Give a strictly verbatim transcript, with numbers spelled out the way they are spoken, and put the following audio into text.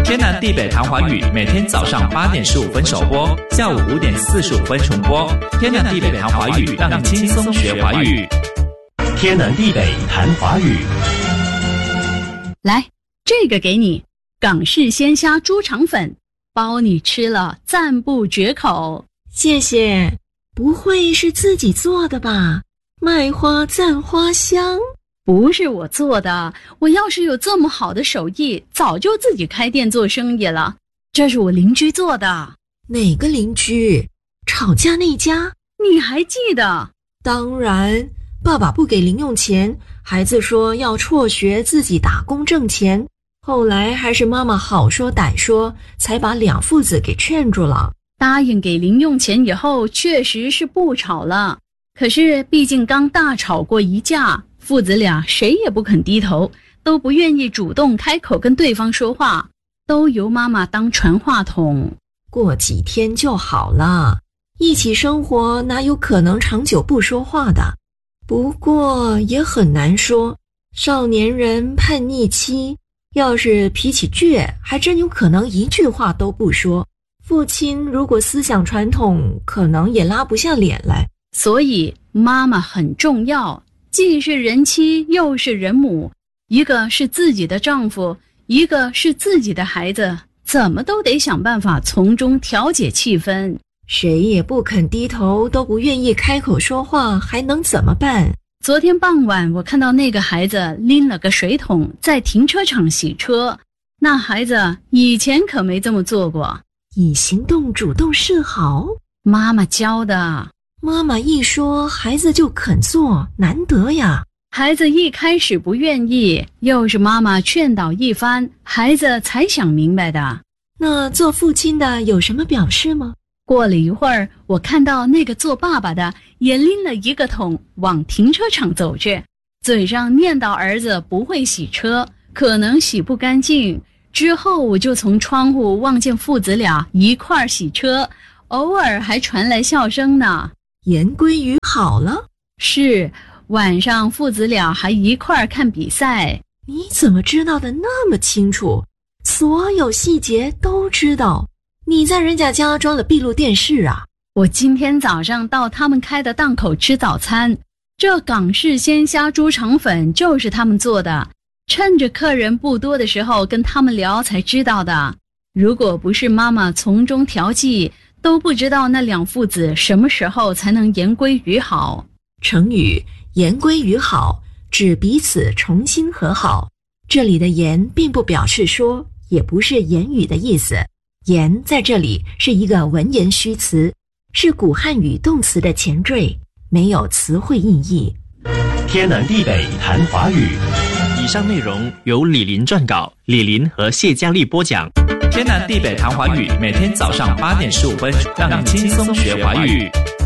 天南地北谈华语，每天早上八点十五分首播，下午五点四十五分重播。天南地北谈华语，让你轻松学华语。 天南地北谈华语。 来，这个给你，港式鲜虾猪肠粉，包你吃了赞不绝口。 谢谢。不会是自己做的吧？麦花赞花香。 不是我做的，我要是有这么好的手艺，早就自己开店做生意了。这是我邻居做的。 哪个邻居？吵架那家？ 你还记得？ 当然，爸爸不给零用钱，孩子说要辍学自己打工挣钱，后来还是妈妈好说歹说，才把两父子给劝住了。 答应给零用钱以后，确实是不吵了，可是毕竟刚大吵过一架，父子俩谁也不肯低头，都不愿意主动开口跟对方说话，都由妈妈当传话筒。 过几天就好了，一起生活哪有可能长久不说话的？不过也很难说，少年人叛逆期，要是脾气倔，还真有可能一句话都不说。父亲如果思想传统，可能也拉不下脸来。 所以妈妈很重要，既是人妻又是人母，一个是自己的丈夫，一个是自己的孩子，怎么都得想办法从中调节气氛。 谁也不肯低头，都不愿意开口说话，还能怎么办？ 昨天傍晚我看到那个孩子拎了个水桶在停车场洗车，那孩子以前可没这么做过。 以行动主动示好， 妈妈教的。 妈妈一说，孩子就肯做，难得呀。 孩子一开始不愿意，又是妈妈劝导一番，孩子才想明白的。 那做父亲的有什么表示吗？ 过了一会儿，我看到那个做爸爸的也拎了一个桶往停车场走去，嘴上念叨儿子不会洗车，可能洗不干净。之后我就从窗户望见父子俩一块儿洗车，偶尔还传来笑声呢。 言归于好了。 是，晚上父子俩还一块儿看比赛。 你怎么知道的那么清楚？所有细节都知道。你在人家家装了闭路电视啊？ 我今天早上到他们开的档口吃早餐，这港式鲜虾猪肠粉就是他们做的，趁着客人不多的时候跟他们聊才知道的。如果不是妈妈从中调剂，都不知道那两父子什么时候才能言归于好。 成语言归于好指彼此重新和好，这里的言并不表示说，也不是言语的意思。言在这里是一个文言虚词，是古汉语动词的前缀，没有词汇意义。 天南地北谈华语。 以上内容由李林撰稿，李林和谢佳丽播讲。天南地北谈华语，每天早上八点十五分，让你轻松学华语。